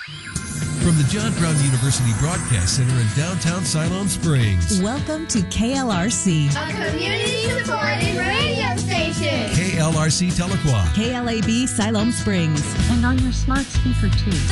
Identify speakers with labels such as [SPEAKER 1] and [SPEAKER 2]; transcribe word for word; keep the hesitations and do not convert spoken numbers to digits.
[SPEAKER 1] From the John Brown University Broadcast Center in downtown Siloam Springs.
[SPEAKER 2] Welcome to K L R C,
[SPEAKER 3] a community-supported radio station.
[SPEAKER 1] K L R C Tahlequah.
[SPEAKER 2] K L A B Siloam Springs.
[SPEAKER 4] And on your smart speaker too.